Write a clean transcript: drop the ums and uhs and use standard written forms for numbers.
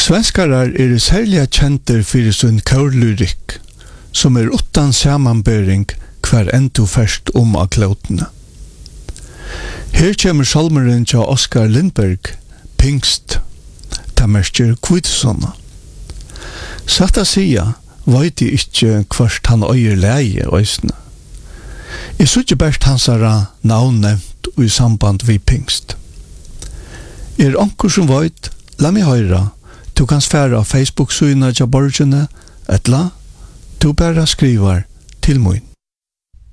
Svenskarar særlig kjenter for sin kørlyrik, som utan samanbering hver enn først av klotene. Her kommer salmeren til Oskar Lindberg, Pingst, ta merker Kvidsonna. Satt å sia, vet jeg ikke hvert han øyer leie øysene. Jeg så ikke best hans navn nevnt i samband vi Pingst. Anker som vet, la meg høre, du kan sfære Facebook-synet til borgene, etla, du bare skriver til min.